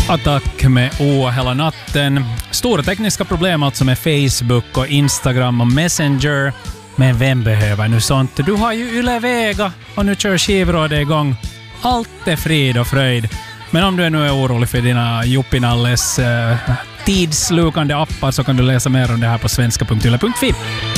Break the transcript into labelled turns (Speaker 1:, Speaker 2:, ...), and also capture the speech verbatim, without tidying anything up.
Speaker 1: Attack med O hela natten. Stora tekniska problem alltså med Facebook och Instagram och Messenger. Men vem behöver nu sånt? Du har ju Yle Vega och nu kör skivrådet igång. Allt är frid och fröjd. Men om du nu är orolig för dina Juppinalles eh, tidslukande appar så kan du läsa mer om det här på svenska punkt yle punkt fi.